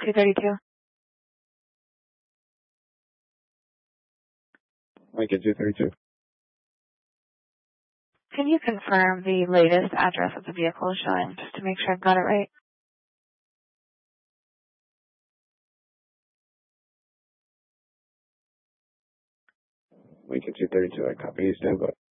232. Lincoln 232. Can you confirm the latest address of the vehicle is showing, just to make sure I've got it right? Lincoln 232, I copy you, stand by.